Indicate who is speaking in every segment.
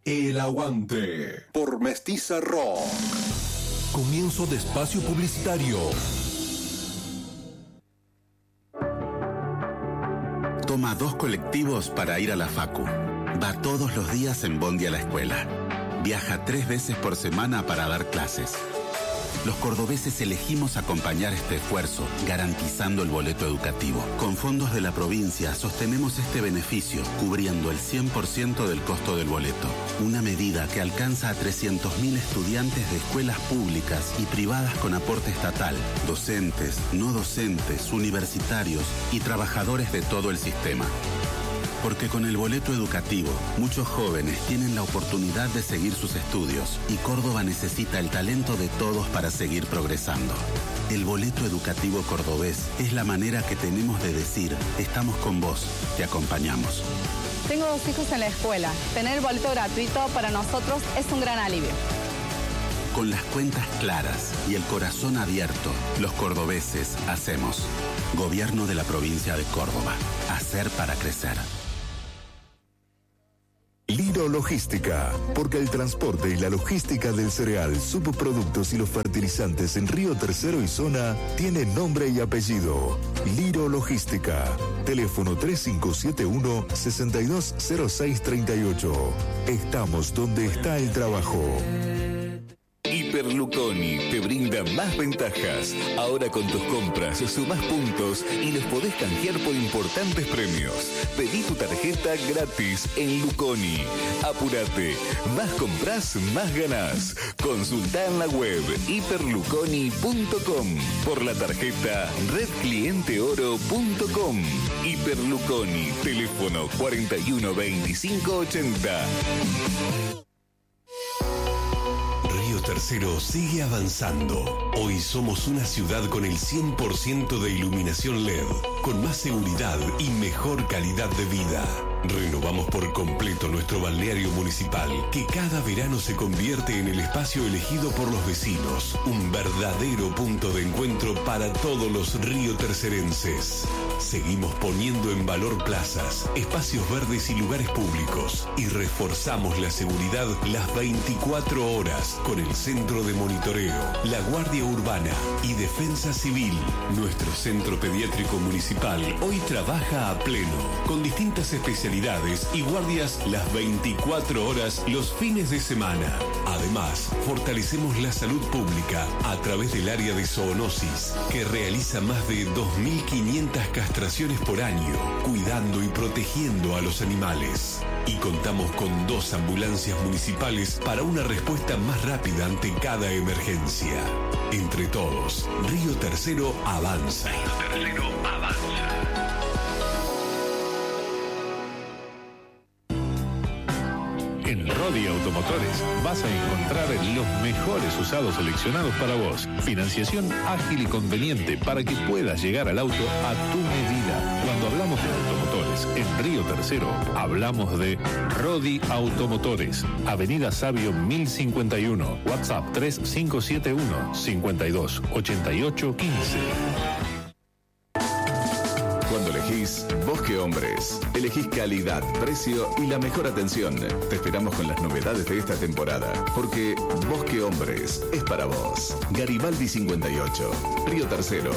Speaker 1: El Aguante por Mestiza Rock. Comienzo de espacio publicitario.
Speaker 2: Toma 2 colectivos para ir a la facu. Va todos los días en bondi a la escuela. Viaja 3 veces por semana para dar clases. Los cordobeses elegimos acompañar este esfuerzo, garantizando el boleto educativo. Con fondos de la provincia sostenemos este beneficio, cubriendo el 100% del costo del boleto. Una medida que alcanza a 300.000 estudiantes de escuelas públicas y privadas con aporte estatal, docentes, no docentes, universitarios y trabajadores de todo el sistema. Porque con el boleto educativo, muchos jóvenes tienen la oportunidad de seguir sus estudios y Córdoba necesita el talento de todos para seguir progresando. El boleto educativo cordobés es la manera que tenemos de decir, estamos con vos, te acompañamos.
Speaker 3: Tengo 2 hijos en la escuela. Tener el boleto gratuito para nosotros es un gran alivio.
Speaker 2: Con las cuentas claras y el corazón abierto, los cordobeses hacemos. Gobierno de la provincia de Córdoba. Hacer para crecer.
Speaker 4: Liro Logística, porque el transporte y la logística del cereal, subproductos y los fertilizantes en Río Tercero y zona tiene nombre y apellido. Liro Logística. Teléfono 3571-620638. Estamos donde está el trabajo.
Speaker 5: Hiperluconi te brinda más ventajas. Ahora con tus compras sumás puntos y los podés canjear por importantes premios. Pedí tu tarjeta gratis en Luconi. Apúrate, más compras, más ganás. Consultá en la web hiperluconi.com por la tarjeta redclienteoro.com. Hiperluconi, teléfono 412580.
Speaker 1: Río Tercero sigue avanzando. Hoy somos una ciudad con el 100% de iluminación LED, con más seguridad y mejor calidad de vida. Renovamos por completo nuestro balneario municipal, que cada verano se convierte en el espacio elegido por los vecinos, un verdadero punto de encuentro para todos los riotercerenses. Seguimos poniendo en valor plazas, espacios verdes y lugares públicos, y reforzamos la seguridad las 24 horas con el Centro de Monitoreo, la Guardia Urbana y Defensa Civil. Nuestro Centro Pediátrico Municipal hoy trabaja a pleno, con distintas especialidades y guardias las 24 horas los fines de semana. Además, fortalecemos la salud pública a través del área de zoonosis, que realiza más de 2.500 castraciones por año, cuidando y protegiendo a los animales. Y contamos con 2 ambulancias municipales para una respuesta más rápida ante cada emergencia. Entre todos, Río Tercero avanza. Río Tercero avanza.
Speaker 6: En Rodi Automotores vas a encontrar los mejores usados seleccionados para vos. Financiación ágil y conveniente para que puedas llegar al auto a tu medida. Cuando hablamos de automotores en Río Tercero, hablamos de Rodi Automotores. Avenida Sabio 1051. WhatsApp 3571 52 88 15.
Speaker 5: Cuando elegís Bosque Hombres, elegís calidad, precio y la mejor atención. Te esperamos con las novedades de esta temporada, porque Bosque Hombres es para vos. Garibaldi 58, Río Tercero.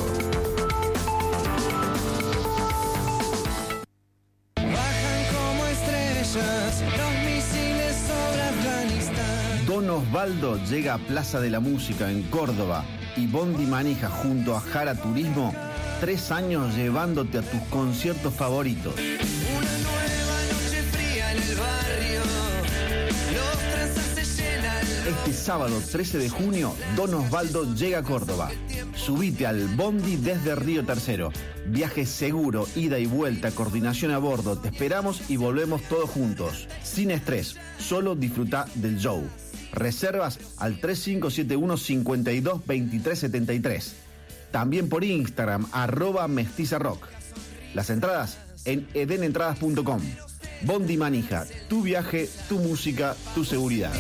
Speaker 7: Bajan como estrellas los misiles sobre Afganistán.
Speaker 8: Don Osvaldo llega a Plaza de la Música en Córdoba y Bondi Manija junto a Jara Turismo 3 años llevándote a tus conciertos favoritos.
Speaker 7: Una nueva noche fría en el barrio, los tranzas se llenan.
Speaker 8: Este sábado 13 de junio, Don Osvaldo llega a Córdoba. Subite al Bondi desde Río Tercero. Viaje seguro, ida y vuelta, coordinación a bordo. Te esperamos y volvemos todos juntos. Sin estrés, solo disfruta del show. Reservas al 3571 52 23 73. También por Instagram, @mestizarrock. Las entradas en edenentradas.com. Bondi Manija, tu viaje, tu música, tu seguridad.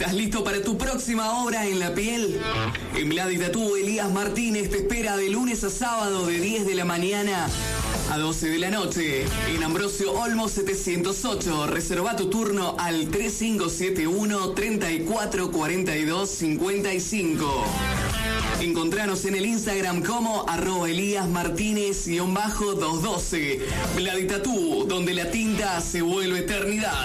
Speaker 9: ¿Estás listo para tu próxima obra en la piel? En Vladi Tatú, Elías Martínez te espera de lunes a sábado de 10 de la mañana a 12 de la noche en Ambrosio Olmo 708. Reserva tu turno al 3571 3442 55. Encontranos en el Instagram como @ElíasMartínez_212. Vladi Tatú, donde la tinta se vuelve eternidad.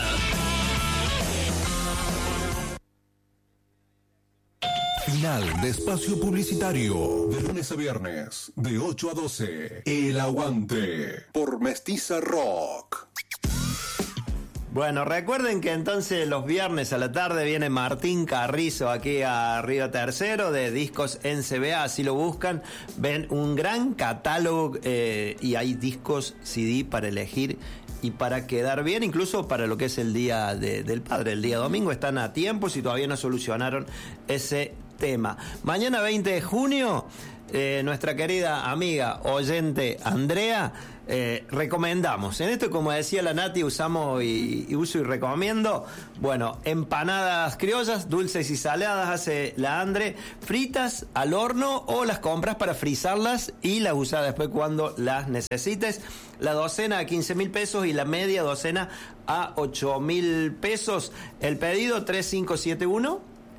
Speaker 1: Final de espacio publicitario. De lunes a viernes, de 8 a 12. El Aguante. Por Mestiza Rock.
Speaker 10: Bueno, recuerden que entonces los viernes a la tarde viene Martín Carrizo aquí a Río Tercero de Discos NCBA, así lo buscan, ven un gran catálogo y hay discos CD para elegir y para quedar bien, incluso para lo que es el Día del Padre, el día domingo, están a tiempo si todavía no solucionaron ese tema. Mañana 20 de junio, nuestra querida amiga oyente Andrea, recomendamos, en esto como decía la Nati, usamos y uso y recomiendo, bueno, empanadas criollas, dulces y saladas hace la Andre, fritas al horno o las compras para frizarlas y las usas después cuando las necesites. La docena a 15.000 pesos y la media docena a 8.000 pesos. El pedido 3571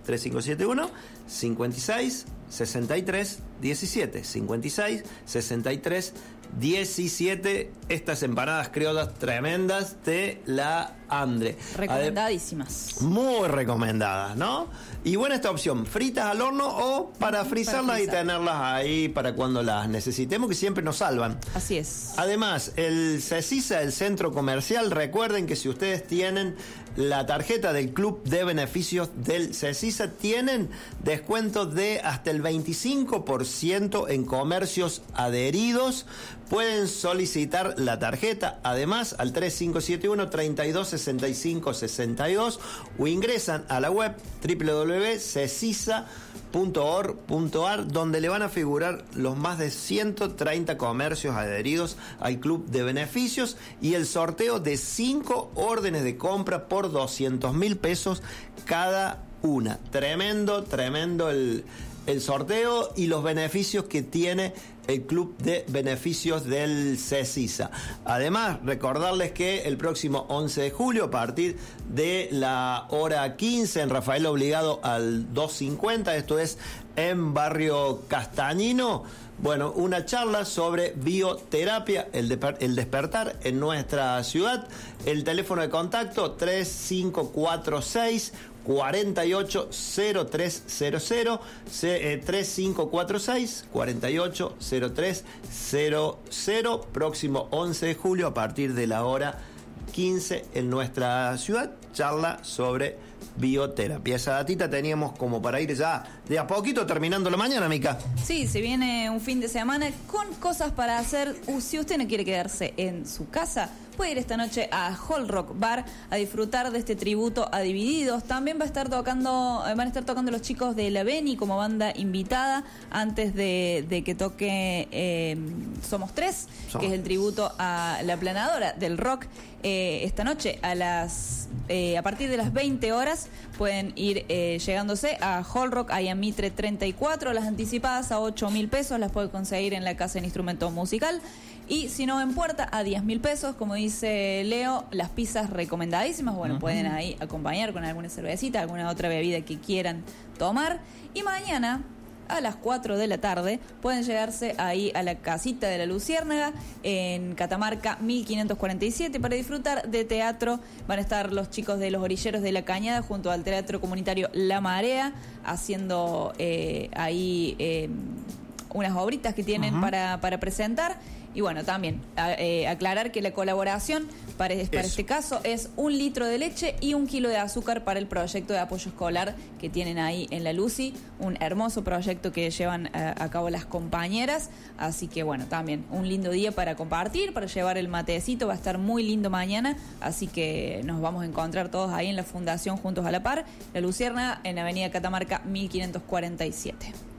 Speaker 10: 56 63 17 56 63 17. Estas empanadas criollas tremendas de la Andre.
Speaker 11: Recomendadísimas.
Speaker 10: Muy recomendadas, ¿no? Y buena esta opción, fritas al horno o para frizarlas y tenerlas ahí para cuando las necesitemos, que siempre nos salvan.
Speaker 11: Así es.
Speaker 10: Además, el CECISA, el centro comercial, recuerden que si ustedes tienen la tarjeta del Club de Beneficios del CECISA, tienen descuentos de hasta el 25% en comercios adheridos. Pueden solicitar la tarjeta, además, al 3571 32 65 62 o ingresan a la web www.cecisa.org.ar, donde le van a figurar los más de 130 comercios adheridos al Club de Beneficios y el sorteo de 5 órdenes de compra por 200.000 pesos cada una. Tremendo el sorteo y los beneficios que tiene el Club de Beneficios del CECISA. Además, recordarles que el próximo 11 de julio, a partir de la hora 15, en Rafael Obligado al 250, esto es en Barrio Castañino, bueno, una charla sobre bioterapia, el despertar en nuestra ciudad. El teléfono de contacto 3546 480300, 3546 480300, próximo 11 de julio a partir de la hora 15 en nuestra ciudad, charla sobre bioterapia. Esa datita teníamos como para ir ya de a poquito terminando la mañana, Mica.
Speaker 11: Sí, se viene un fin de semana con cosas para hacer. Si usted no quiere quedarse en su casa, puede ir esta noche a Hall Rock Bar a disfrutar de este tributo a Divididos. También van a estar tocando los chicos de La Beni como banda invitada antes de que toque Somos Tres, que es el tributo a la planadora del rock. Esta noche a partir de las 20 horas pueden ir llegándose a Hall Rock, ahí en Mitre 34. Las anticipadas a 8.000 pesos las puede conseguir en la Casa del Instrumento Musical. Y si no, en puerta a 10.000 pesos, como dice Leo, las pizzas recomendadísimas. Bueno, pueden ahí acompañar con alguna cervecita, alguna otra bebida que quieran tomar. Y mañana, a las 4 de la tarde, pueden llegarse ahí a la Casita de la Luciérnaga, en Catamarca 1547, para disfrutar de teatro. Van a estar los chicos de Los Orilleros de la Cañada junto al Teatro Comunitario La Marea, haciendo ahí unas obritas que tienen para presentar. Y bueno, también aclarar que la colaboración para este caso es 1 litro de leche y 1 kilo de azúcar para el proyecto de apoyo escolar que tienen ahí en la Lucy. Un hermoso proyecto que llevan a cabo las compañeras. Así que bueno, también un lindo día para compartir, para llevar el matecito. Va a estar muy lindo mañana. Así que nos vamos a encontrar todos ahí en la Fundación Juntos a la Par, La Luciérnaga, en Avenida Catamarca 1547.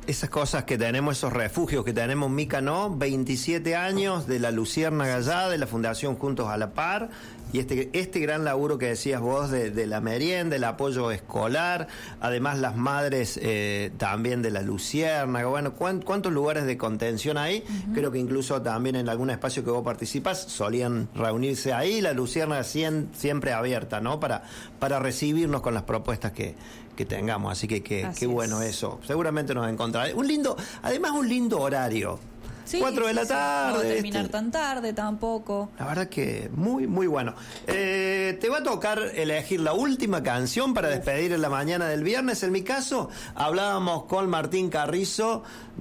Speaker 10: esas cosas que tenemos, esos refugios que tenemos, Mica, ¿no? 27 años de la Luciérnaga ya, de la Fundación Juntos a la Par, y este gran laburo que decías vos de la merienda, el apoyo escolar, además las madres también de la Luciérnaga. Bueno, ¿cuántos lugares de contención hay? Creo que incluso también en algún espacio que vos participás solían reunirse ahí, la Luciérnaga siempre abierta, ¿no? Para recibirnos con las propuestas que tengamos, así que qué bueno eso. Seguramente nos encontrará. Además un lindo horario.
Speaker 11: Sí,
Speaker 10: 4 de la tarde.
Speaker 11: No va a terminar tan tarde tampoco.
Speaker 10: La verdad que muy, muy bueno. Te va a tocar elegir la última canción para despedir en la mañana del viernes. En mi caso, hablábamos con Martín Carrizo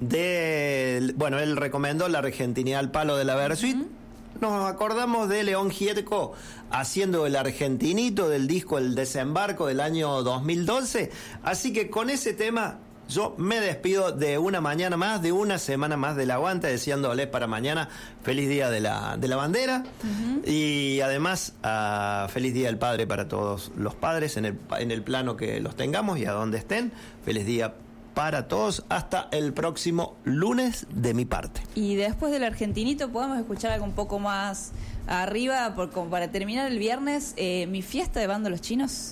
Speaker 10: bueno, él recomendó la Argentinidad al Palo de la Versuit. Nos acordamos de León Gieco haciendo el argentinito del disco El Desembarco del año 2012. Así que con ese tema yo me despido de una mañana más, de una semana más del aguante, deseándoles para mañana feliz día de la bandera y además feliz día del padre para todos los padres en el plano que los tengamos y a donde estén. Feliz día para todos, hasta el próximo lunes de mi parte.
Speaker 11: Y después del argentinito podemos escuchar algo un poco más arriba, como para terminar el viernes, mi fiesta de Bando Los Chinos.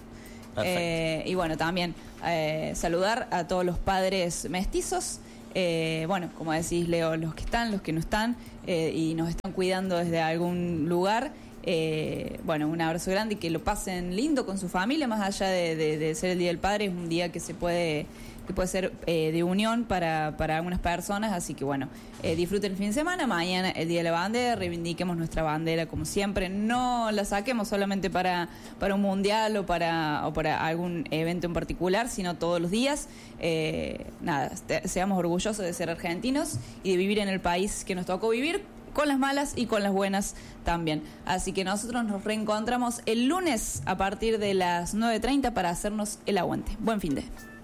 Speaker 11: Y bueno, también saludar a todos los padres mestizos, bueno, como decís, Leo, los que están, los que no están, y nos están cuidando desde algún lugar. Bueno, un abrazo grande y que lo pasen lindo con su familia, más allá de ser el Día del Padre. Es un día que puede ser de unión para algunas personas, así que bueno, disfruten el fin de semana. Mañana el Día de la Bandera, reivindiquemos nuestra bandera como siempre, no la saquemos solamente para un mundial o para algún evento en particular, sino todos los días. Seamos orgullosos de ser argentinos y de vivir en el país que nos tocó vivir, con las malas y con las buenas también. Así que nosotros nos reencontramos el lunes a partir de las 9:30 para hacernos el aguante. Buen fin de.